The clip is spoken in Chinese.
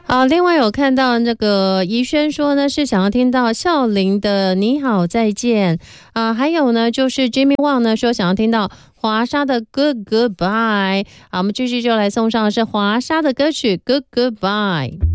好，另外有看到那个怡轩说呢，是想要听到孝琳的你好再见还有呢就是 Jimmy Wang 呢说想要听到华莎的 Good Goodbye。好，我们继续就来送上的是华莎的歌曲 Good Goodbye。